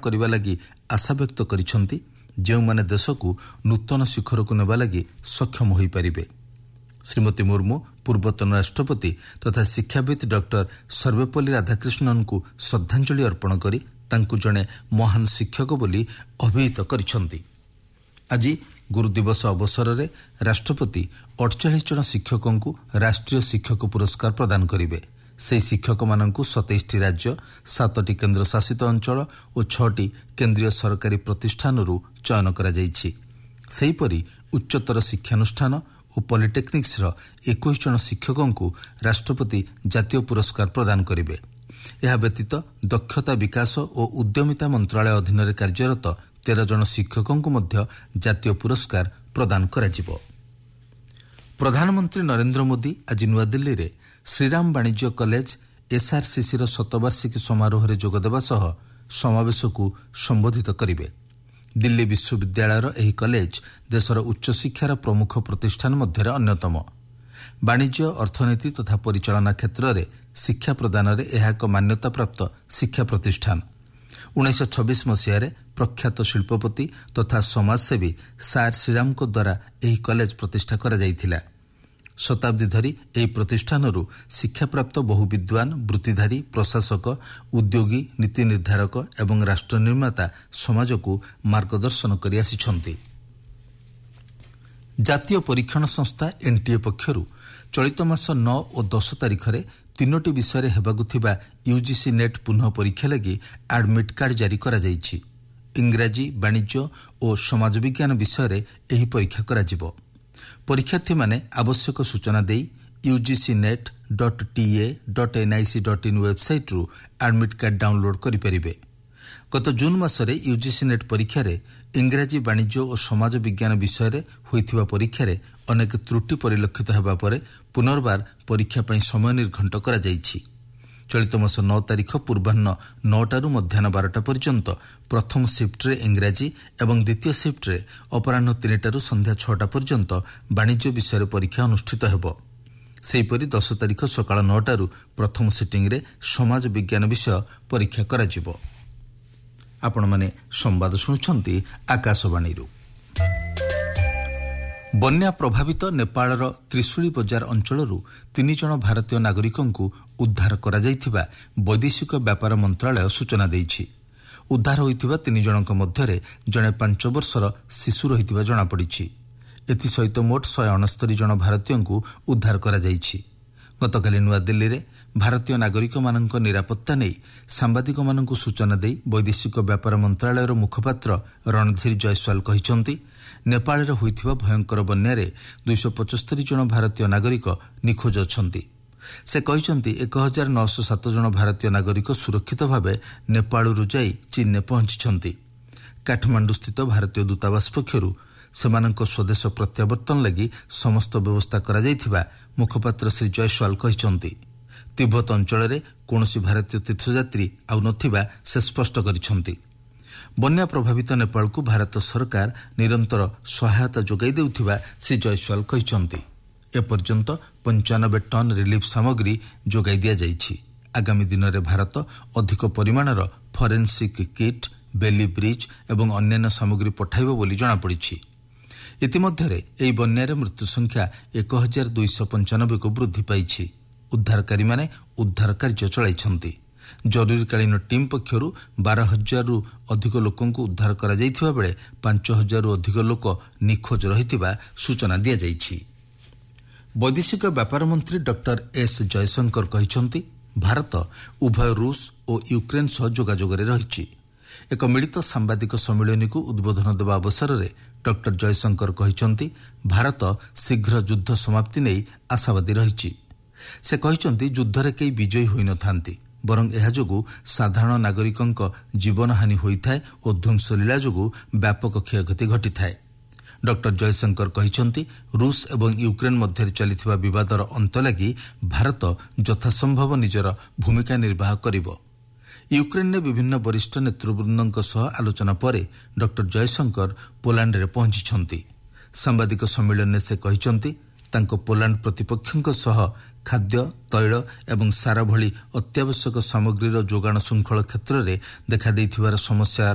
କରିବା ଲାଗି ଆଶା ବ୍ୟକ୍ତ କରିଛନ୍ତି, ଯେଉଁମାନେ ଦେଶକୁ ନୂତନ ଶିଖରକୁ ନେବା ଲାଗି ସକ୍ଷମ ହୋଇପାରିବେ। ଶ୍ରୀମତୀ ମୁର୍ମୁ ପୂର୍ବତନ ରାଷ୍ଟ୍ରପତି ତଥା ଶିକ୍ଷାବିତ୍ ଡକ୍ଟର ସର୍ବପଲ୍ଲୀ ରାଧାକ୍ରିଷ୍ଣନଙ୍କୁ ଶ୍ରଦ୍ଧାଞ୍ଜଳି ଅର୍ପଣ କରି ତାଙ୍କୁ ଜଣେ ମହାନ ଶିକ୍ଷକ ବୋଲି ଅଭିହିତ କରିଛନ୍ତି। ଆଜି ଗୁରୁ ଦିବସ ଅବସରରେ ରାଷ୍ଟ୍ରପତି 48 ଜଣ ଶିକ୍ଷକଙ୍କୁ ରାଷ୍ଟ୍ରୀୟ ଶିକ୍ଷକ ପୁରସ୍କାର ପ୍ରଦାନ କରିବେ। ସେହି ଶିକ୍ଷକମାନଙ୍କୁ 27ଟି ରାଜ୍ୟ, 7ଟି କେନ୍ଦ୍ରଶାସିତ ଅଞ୍ଚଳ ଓ 6ଟି କେନ୍ଦ୍ରୀୟ ସରକାରୀ ପ୍ରତିଷ୍ଠାନରୁ ଚୟନ କରାଯାଇଛି। ସେହିପରି ଉଚ୍ଚତର ଶିକ୍ଷାନୁଷ୍ଠାନ ଓ ପଲିଟେକ୍ନିକ୍ସର 21 ଜଣ ଶିକ୍ଷକଙ୍କୁ ରାଷ୍ଟ୍ରପତି ଜାତୀୟ ପୁରସ୍କାର ପ୍ରଦାନ କରିବେ। ଏହା ବ୍ୟତୀତ ଦକ୍ଷତା ବିକାଶ ଓ ଉଦ୍ୟମିତା ମନ୍ତ୍ରଣାଳୟ ଅଧୀନରେ କାର୍ଯ୍ୟରତ 13 ଜଣ ଶିକ୍ଷକଙ୍କୁ ମଧ୍ୟ ଜାତୀୟ ପୁରସ୍କାର ପ୍ରଦାନ କରାଯିବ। ପ୍ରଧାନମନ୍ତ୍ରୀ ନରେନ୍ଦ୍ର ମୋଦି ଆଜି ନୂଆଦିଲ୍ଲୀରେ ଶ୍ରୀରାମ ବାଣିଜ୍ୟ କଲେଜ SRCCର ଶତବାର୍ଷିକୀ ସମାରୋହରେ ଯୋଗଦେବା ସହ ସମାବେଶକୁ ସମ୍ବୋଧିତ କରିବେ। ଦିଲ୍ଲୀ ବିଶ୍ୱବିଦ୍ୟାଳୟର ଏହି କଲେଜ ଦେଶର ଉଚ୍ଚଶିକ୍ଷାର ପ୍ରମୁଖ ପ୍ରତିଷ୍ଠାନ ମଧ୍ୟରେ ଅନ୍ୟତମ। ବାଣିଜ୍ୟ, ଅର୍ଥନୀତି ତଥା ପରିଚାଳନା କ୍ଷେତ୍ରରେ ଶିକ୍ଷା ପ୍ରଦାନରେ ଏହା ଏକ ମାନ୍ୟତାପ୍ରାପ୍ତ ଶିକ୍ଷା ପ୍ରତିଷ୍ଠାନ। 1926 ମସିହାରେ ପ୍ରଖ୍ୟାତ ଶିଳ୍ପପତି ତଥା ସମାଜସେବୀ ସାର୍ ଶ୍ରୀରାମଙ୍କ ଦ୍ୱାରା ଏହି କଲେଜ ପ୍ରତିଷ୍ଠା କରାଯାଇଥିଲା। ଶତାବ୍ଦୀ ଧରି ଏହି ପ୍ରତିଷ୍ଠାନରୁ ଶିକ୍ଷାପ୍ରାପ୍ତ ବହୁ ବିଦ୍ୱାନ, ବୃତ୍ତିଧାରୀ, ପ୍ରଶାସକ, ଉଦ୍ୟୋଗୀ, ନୀତି ନିର୍ଦ୍ଧାରକ ଏବଂ ରାଷ୍ଟ୍ର ନିର୍ମାତା ସମାଜକୁ ମାର୍ଗଦର୍ଶନ କରି ଆସିଛନ୍ତି। ଜାତୀୟ ପରୀକ୍ଷଣ ସଂସ୍ଥା NTA ପକ୍ଷରୁ ଚଳିତ ମାସ 9 ଓ 10 ତାରିଖରେ 3ଟି ବିଷୟରେ ହେବାକୁ ଥିବା UGC ନେଟ୍ ପୁନଃ ପରୀକ୍ଷା ଲାଗି ଆଡମିଟ୍ କାର୍ଡ ଜାରି କରାଯାଇଛି। ଇଂରାଜୀ, ବାଣିଜ୍ୟ ଓ ସମାଜ ବିଜ୍ଞାନ ବିଷୟରେ ଏହି ପରୀକ୍ଷା କରାଯିବ। ପରୀକ୍ଷାର୍ଥୀମାନେ ଆବଶ୍ୟକ ସୂଚନା ଦେଇ ugcnet.ta.nic.in ୱେବସାଇଟ୍ରୁ ଆଡମିଟ୍ କାର୍ଡ ଡାଉନଲୋଡ୍ କରିପାରିବେ। ଗତ ଜୁନ୍ ମାସରେ UGC ନେଟ୍ ପରୀକ୍ଷାରେ ଇଂରାଜୀ, ବାଣିଜ୍ୟ ଓ ସମାଜ ବିଜ୍ଞାନ ବିଷୟରେ ହୋଇଥିବା ପରୀକ୍ଷାରେ ଅନେକ ତ୍ରୁଟି ପରିଲକ୍ଷିତ ହେବା ପରେ ପୁନର୍ବାର ପରୀକ୍ଷା ପାଇଁ ସମୟ ନିର୍ଘଣ୍ଟ କରାଯାଇଛି। ଚଳିତ ମାସ 9 ତାରିଖ ପୂର୍ବାହ୍ନ 9ଟାରୁ ମଧ୍ୟାହ୍ନ 12ଟା ପର୍ଯ୍ୟନ୍ତ ପ୍ରଥମ ସିଫ୍ଟରେ ଇଂରାଜୀ ଏବଂ ଦ୍ୱିତୀୟ ସିଫ୍ଟରେ ଅପରାହ୍ନ 3ଟାରୁ ସନ୍ଧ୍ୟା 6ଟା ପର୍ଯ୍ୟନ୍ତ ବାଣିଜ୍ୟ ବିଷୟରେ ପରୀକ୍ଷା ଅନୁଷ୍ଠିତ ହେବ। ସେହିପରି 10 ତାରିଖ ସକାଳ 9ଟାରୁ ପ୍ରଥମ ସିଟିଂରେ ସମାଜ ବିଜ୍ଞାନ ବିଷୟ ପରୀକ୍ଷା କରାଯିବ। ଆପଣମାନେ ସମ୍ବାଦ ଶୁଣୁଛନ୍ତି ଆକାଶବାଣୀରୁ। ବନ୍ୟା ପ୍ରଭାବିତ ନେପାଳର ତ୍ରିଶୂଳି ବଜାର ଅଞ୍ଚଳରୁ 3 ଜଣ ଭାରତୀୟ ନାଗରିକଙ୍କୁ ଉଦ୍ଧାର କରାଯାଇଥିବା ବୈଦେଶିକ ବ୍ୟାପାର ମନ୍ତ୍ରଣାଳୟ ସୂଚନା ଦେଇଛି। ଉଦ୍ଧାର ହୋଇଥିବା 3 ଜଣଙ୍କ ମଧ୍ୟରେ ଜଣେ 5 ବର୍ଷର ଶିଶୁ ରହିଥିବା ଜଣାପଡ଼ିଛି। ଏଥିସହିତ ମୋଟ 169 ଜଣ ଭାରତୀୟଙ୍କୁ ଉଦ୍ଧାର କରାଯାଇଛି। ଗତକାଲି ନୂଆଦିଲ୍ଲୀରେ ଭାରତୀୟ ନାଗରିକମାନଙ୍କ ନିରାପତ୍ତା ନେଇ ସାମ୍ବାଦିକମାନଙ୍କୁ ସୂଚନା ଦେଇ ବୈଦେଶିକ ବ୍ୟାପାର ମନ୍ତ୍ରଣାଳୟର ମୁଖପାତ୍ର ରଣଧୀର ଜୟସ୍ୱାଲ କହିଛନ୍ତି, ନେପାଳରେ ହୋଇଥିବା ଭୟଙ୍କର ବନ୍ୟାରେ 275 ଜଣ ଭାରତୀୟ ନାଗରିକ ନିଖୋଜ ଅଛନ୍ତି। ସେ କହିଛନ୍ତି 1907 ଜଣ ଭାରତୀୟ ନାଗରିକ ସୁରକ୍ଷିତ ଭାବେ ନେପାଳରୁ ଯାଇ ଚୀନରେ ପହଞ୍ଚିଛନ୍ତି। କାଠମାଣ୍ଡୁସ୍ଥିତ ଭାରତୀୟ ଦୂତାବାସ ପକ୍ଷରୁ ସେମାନଙ୍କ ସ୍ୱଦେଶ ପ୍ରତ୍ୟାବର୍ତ୍ତନ ଲାଗି ସମସ୍ତ ବ୍ୟବସ୍ଥା କରାଯାଇଥିବା ମୁଖପାତ୍ର ଶ୍ରୀ ଜୟସ୍ୱାଲ କହିଛନ୍ତି। ତିବ୍ବତ ଅଞ୍ଚଳରେ କୌଣସି ଭାରତୀୟ ତୀର୍ଥଯାତ୍ରୀ ଆଉ ନଥିବା ସେ ସ୍ପଷ୍ଟ କରିଛନ୍ତି। ବନ୍ୟା ପ୍ରଭାବିତ ନେପାଳକୁ ଭାରତ ସରକାର ନିରନ୍ତର ସହାୟତା ଯୋଗାଇ ଦେଉଥିବା ଶ୍ରୀ ଜୟସ୍ୱାଲ କହିଛନ୍ତି। ଏପର୍ଯ୍ୟନ୍ତ 95 ଟନ୍ ରିଲିଫ୍ ସାମଗ୍ରୀ ଯୋଗାଇ ଦିଆଯାଇଛି। ଆଗାମୀ ଦିନରେ ଭାରତ ଅଧିକ ପରିମାଣର ଫରେନ୍ସିକ୍ କିଟ୍, ବେଲି ବ୍ରିଜ୍ ଏବଂ ଅନ୍ୟାନ୍ୟ ସାମଗ୍ରୀ ପଠାଇବ ବୋଲି ଜଣାପଡ଼ିଛି। ଇତିମଧ୍ୟରେ ଏହି ବନ୍ୟାରେ ମୃତ୍ୟୁ ସଂଖ୍ୟା 1295କୁ ବୃଦ୍ଧି ପାଇଛି। ଉଦ୍ଧାରକାରୀମାନେ ଉଦ୍ଧାର କାର୍ଯ୍ୟ ଚଳାଇଛନ୍ତି। ଜରୁରୀକାଳୀନ ଟିମ୍ ପକ୍ଷରୁ 12,000ରୁ ଅଧିକ ଲୋକଙ୍କୁ ଉଦ୍ଧାର କରାଯାଇଥିବା ବେଳେ 5,000ରୁ ଅଧିକ ଲୋକ ନିଖୋଜ ରହିଥିବା ସୂଚନା ଦିଆଯାଇଛି। ବୈଦେଶିକ ବ୍ୟାପାର ମନ୍ତ୍ରୀ ଡକ୍ଟର ଏସ୍ ଜୟଶଙ୍କର କହିଛନ୍ତି, ଭାରତ ଉଭୟ ରୁଷ ଓ ୟୁକ୍ରେନ୍ ସହ ଯୋଗାଯୋଗରେ ରହିଛି। ଏକ ମିଳିତ ସାମ୍ବାଦିକ ସମ୍ମିଳନୀକୁ ଉଦ୍ବୋଧନ ଦେବା ଅବସରରେ ଡକ୍ଟର ଜୟଶଙ୍କର କହିଛନ୍ତି, ଭାରତ ଶୀଘ୍ର ଯୁଦ୍ଧ ସମାପ୍ତି ନେଇ ଆଶାବାଦୀ ରହିଛି। ସେ କହିଛନ୍ତି, ଯୁଦ୍ଧରେ କେହି ବିଜୟୀ ହୋଇନଥାନ୍ତି, ବରଂ ଏହା ଯୋଗୁଁ ସାଧାରଣ ନାଗରିକଙ୍କ ଜୀବନହାନି ହୋଇଥାଏ ଓ ଧ୍ୱଂସଲୀଳା ଯୋଗୁଁ ବ୍ୟାପକ କ୍ଷୟକ୍ଷତି ଘଟିଥାଏ। ଡକ୍ଟର ଜୟଶଙ୍କର କହିଛନ୍ତି, ରୁଷ ଏବଂ ୟୁକ୍ରେନ୍ ମଧ୍ୟରେ ଚାଲିଥିବା ବିବାଦର ଅନ୍ତ ଲାଗି ଭାରତ ଯଥାସମ୍ଭବ ନିଜର ଭୂମିକା ନିର୍ବାହ କରିବ। ୟୁକ୍ରେନ୍ରେ ବିଭିନ୍ନ ବରିଷ୍ଠ ନେତୃବୃନ୍ଦଙ୍କ ସହ ଆଲୋଚନା ପରେ ଡକ୍ଟର ଜୟଶଙ୍କର ପୋଲାଣ୍ଡରେ ପହଞ୍ଚିଛନ୍ତି। ସାମ୍ବାଦିକ ସମ୍ମିଳନୀରେ ସେ କହିଛନ୍ତି, ତାଙ୍କ ପୋଲାଣ୍ଡ ପ୍ରତିପକ୍ଷଙ୍କ ସହ ଖାଦ୍ୟ, ତୈଳ ଏବଂ ସାର ଭଳି ଅତ୍ୟାବଶ୍ୟକ ସାମଗ୍ରୀର ଯୋଗାଣ ଶୃଙ୍ଖଳ କ୍ଷେତ୍ରରେ ଦେଖାଦେଇଥିବାର ସମସ୍ୟା